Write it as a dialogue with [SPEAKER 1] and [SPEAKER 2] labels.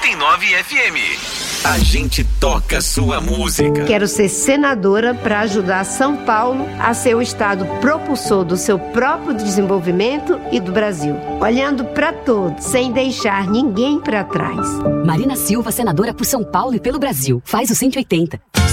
[SPEAKER 1] 89 FM. A gente toca sua música.
[SPEAKER 2] Quero ser senadora para ajudar São Paulo a ser o estado propulsor do seu próprio desenvolvimento e do Brasil. Olhando para todos, sem deixar ninguém para trás.
[SPEAKER 3] Marina Silva, senadora por São Paulo e pelo Brasil. Faz o 180.